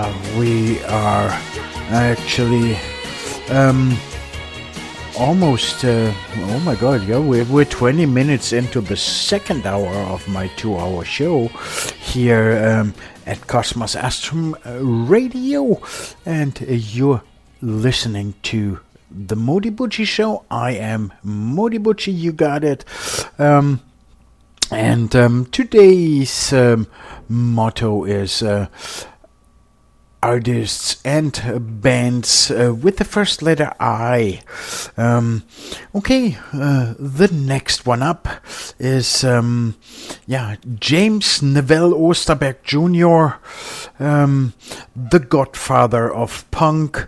We are actually almost, oh my god, yeah, we're 20 minutes into the second hour of my 2-hour show here at Cosmos Astrum Radio, and you're listening to the Modi Butchie Show. I am Modi Butchie, you got it. And today's motto is artists and bands with the first letter I. Okay, the next one up is James Neville Osterberg Jr., the godfather of punk.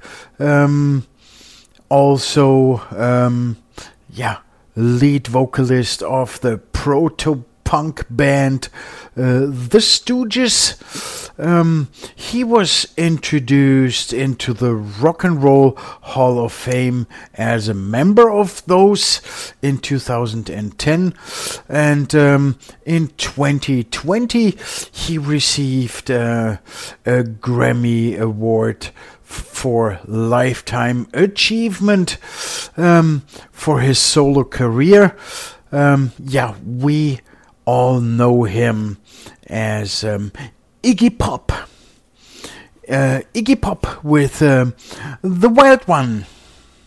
Also, lead vocalist of the proto-punk band The Stooges. He was introduced into the Rock and Roll Hall of Fame as a member of those in 2010, and in 2020 he received a Grammy Award for Lifetime Achievement for his solo career. We all know him as Iggy Pop. Iggy Pop with The Wild One.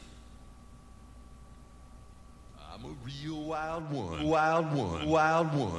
I'm a real wild one.